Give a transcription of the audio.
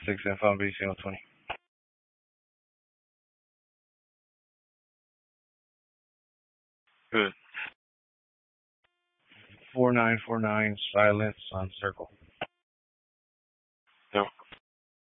6 and 5 BC 20. 4949 silence on circle. Yep.